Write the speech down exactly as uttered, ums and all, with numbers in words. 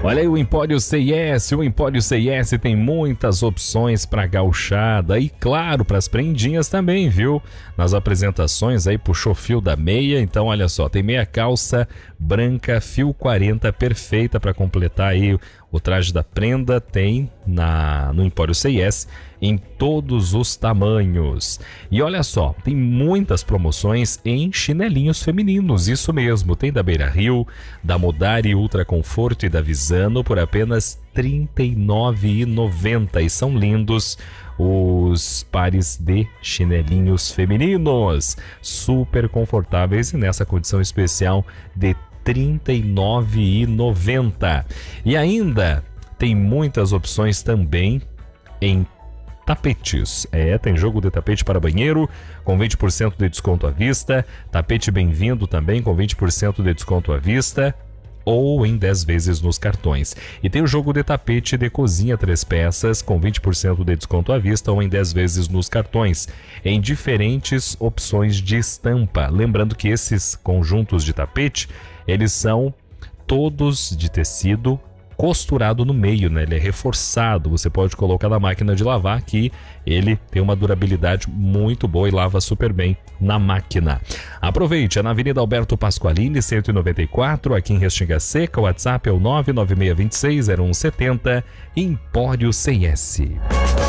Olha aí o Empório C I S, o Empório C I S tem muitas opções para gauchada e claro, para as prendinhas também, viu? Nas apresentações aí puxou fio da meia, então olha só, tem meia calça branca, fio quarenta, perfeita para completar aí o traje da prenda, tem na no Empório C I S em todos os tamanhos. E olha só, tem muitas promoções em chinelinhos femininos, isso mesmo, tem da Beira Rio, da Modari Ultra Conforto e da Visano por apenas trinta e nove reais e noventa centavos e são lindos os pares de chinelinhos femininos, super confortáveis e nessa condição especial de trinta e nove reais e noventa centavos. E ainda tem muitas opções também em tapetes. É, tem jogo de tapete para banheiro com vinte por cento de desconto à vista, tapete bem-vindo também com vinte por cento de desconto à vista ou em dez vezes nos cartões. E tem o jogo de tapete de cozinha três peças com vinte por cento de desconto à vista ou em dez vezes nos cartões, em diferentes opções de estampa. Lembrando que esses conjuntos de tapete, eles são todos de tecido costurado no meio, né? Ele é reforçado, você pode colocar na máquina de lavar que ele tem uma durabilidade muito boa e lava super bem na máquina. Aproveite, é na Avenida Alberto Pasqualini, cento e noventa e quatro, aqui em Restinga Seca. O WhatsApp é o nove nove seis dois seis zero um sete zero, Empório C I S.